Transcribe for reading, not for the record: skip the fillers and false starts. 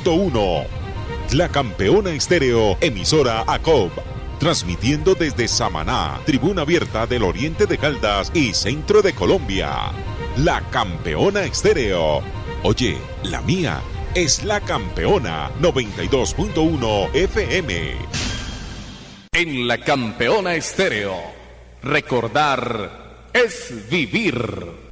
92.1. La Campeona Estéreo, emisora ACOB. Transmitiendo desde Samaná, Tribuna Abierta del Oriente de Caldas y Centro de Colombia. La Campeona Estéreo. Oye, la mía es La Campeona 92.1 FM. En La Campeona Estéreo, recordar es vivir.